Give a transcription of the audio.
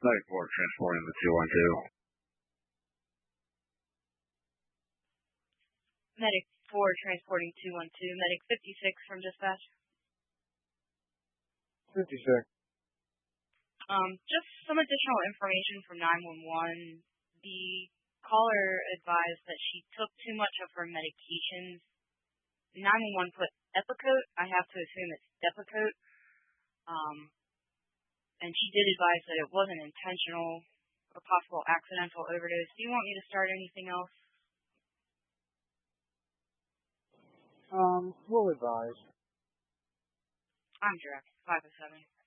Medic 4 transporting the 212. Medic 4 transporting 212. Medic 56 from dispatch. 56. Just some additional information from 911. The caller advised that she took too much of her medications. 911 put Epicote. I have to assume it's Depakote. And she did advise that it wasn't intentional, a possible accidental overdose. Do you want me to start anything else? We'll advise. I'm direct, 507.